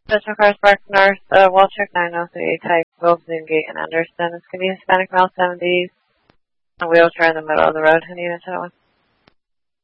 Additional cars parked north of Waltrip 903, type Wilson Gate and Anderson. It's going to be Hispanic male 70s. A wheelchair in the middle of the road. Any unit to that one?